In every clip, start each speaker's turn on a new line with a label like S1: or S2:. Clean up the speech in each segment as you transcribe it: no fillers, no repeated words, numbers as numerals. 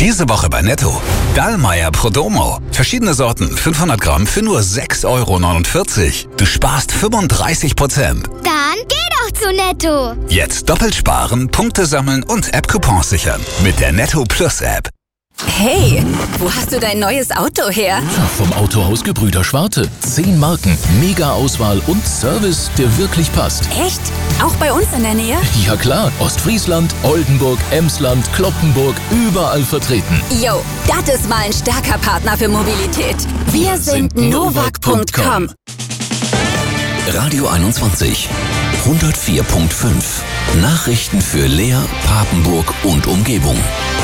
S1: Diese Woche bei Netto. Dallmayr Prodomo. Verschiedene Sorten, 500 Gramm für nur 6,49 €. Du sparst 35%.
S2: Dann geh doch zu Netto.
S1: Jetzt doppelt sparen, Punkte sammeln und App-Coupons sichern. Mit der Netto Plus App.
S3: Hey, wo hast du dein neues Auto her?
S4: Ja, vom Autohaus Gebrüder Schwarte. 10 Marken, Mega-Auswahl und Service, der wirklich passt.
S3: Echt? Auch bei uns in der Nähe?
S4: Ja klar, Ostfriesland, Oldenburg, Emsland, Cloppenburg, überall vertreten.
S3: Jo, das ist mal ein starker Partner für Mobilität. Wir sind Novag.com.
S5: Radio 21, 104.5. Nachrichten für Leer, Papenburg und Umgebung.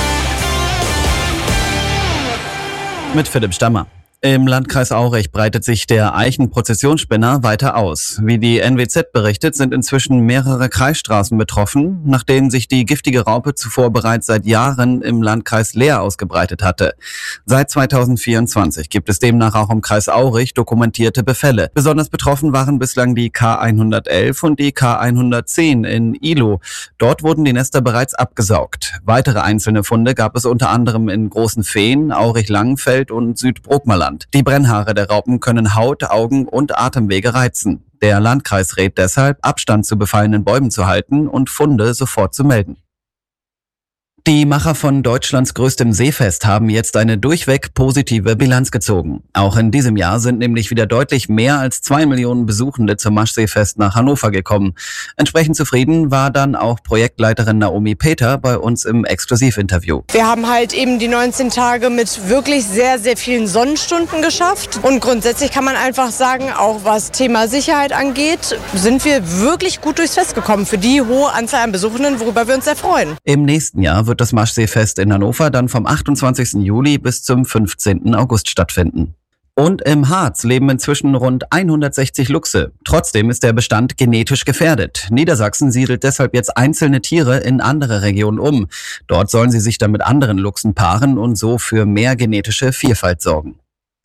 S6: Mit Philipp Stammer. Im Landkreis Aurich breitet sich der Eichenprozessionsspinner weiter aus. Wie die NWZ berichtet, sind inzwischen mehrere Kreisstraßen betroffen, nach denen sich die giftige Raupe zuvor bereits seit Jahren im Landkreis Leer ausgebreitet hatte. Seit 2024 gibt es demnach auch im Kreis Aurich dokumentierte Befälle. Besonders betroffen waren bislang die K111 und die K110 in Ihlow. Dort wurden die Nester bereits abgesaugt. Weitere einzelne Funde gab es unter anderem in Großen Fehn, Aurich-Langenfeld und Südbrookmerland. Die Brennhaare der Raupen können Haut, Augen und Atemwege reizen. Der Landkreis rät deshalb, Abstand zu befallenen Bäumen zu halten und Funde sofort zu melden. Die Macher von Deutschlands größtem Seefest haben jetzt eine durchweg positive Bilanz gezogen. Auch in diesem Jahr sind nämlich wieder deutlich mehr als 2 Millionen Besuchende zum Maschseefest nach Hannover gekommen. Entsprechend zufrieden war dann auch Projektleiterin Naomi Peter bei uns im Exklusivinterview.
S7: Wir haben halt eben die 19 Tage mit wirklich sehr, sehr vielen Sonnenstunden geschafft. Und grundsätzlich kann man einfach sagen, auch was Thema Sicherheit angeht, sind wir wirklich gut durchs Fest gekommen für die hohe Anzahl an Besuchenden, worüber wir uns sehr freuen.
S6: Im nächsten Jahr wird das Maschseefest in Hannover dann vom 28. Juli bis zum 15. August stattfinden. Und im Harz leben inzwischen rund 160 Luchse. Trotzdem ist der Bestand genetisch gefährdet. Niedersachsen siedelt deshalb jetzt einzelne Tiere in andere Regionen um. Dort sollen sie sich dann mit anderen Luchsen paaren und so für mehr genetische Vielfalt sorgen.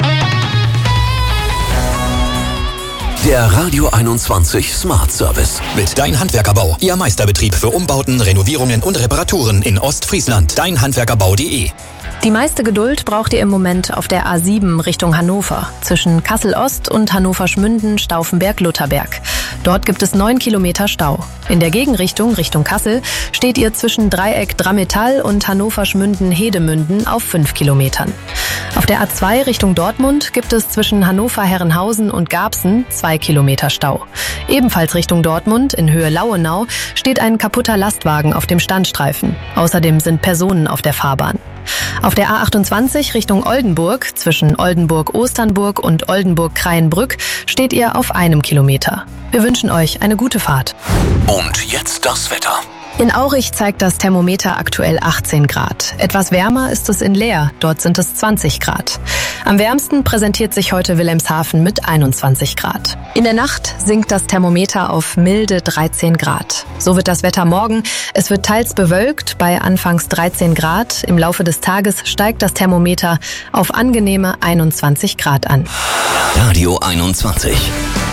S5: Der Radio 21 Smart Service.
S8: Mit Dein Handwerkerbau. Ihr Meisterbetrieb für Umbauten, Renovierungen und Reparaturen in Ostfriesland. Deinhandwerkerbau.de.
S9: Die meiste Geduld braucht ihr im Moment auf der A7 Richtung Hannover. Zwischen Kassel-Ost und Hannover-Schmünden-Stauffenberg-Lutherberg. Dort gibt es 9 Kilometer Stau. In der Gegenrichtung, Richtung Kassel, steht ihr zwischen Dreieck Drammetall und Hannover-Schmünden-Hedemünden auf 5 Kilometern. Auf der A2 Richtung Dortmund gibt es zwischen Hannover-Herrenhausen und Garbsen 2 Kilometer Stau. Ebenfalls Richtung Dortmund, in Höhe Lauenau, steht ein kaputter Lastwagen auf dem Standstreifen. Außerdem sind Personen auf der Fahrbahn. Auf der A28 Richtung Oldenburg, zwischen Oldenburg-Osternburg und Oldenburg-Kreienbrück, steht ihr auf 1 Kilometer. Wir wünschen euch eine gute Fahrt.
S5: Und jetzt das Wetter.
S9: In Aurich zeigt das Thermometer aktuell 18 Grad. Etwas wärmer ist es in Leer, dort sind es 20 Grad. Am wärmsten präsentiert sich heute Wilhelmshaven mit 21 Grad. In der Nacht sinkt das Thermometer auf milde 13 Grad. So wird das Wetter morgen. Es wird teils bewölkt bei anfangs 13 Grad. Im Laufe des Tages steigt das Thermometer auf angenehme 21 Grad an.
S5: Radio 21.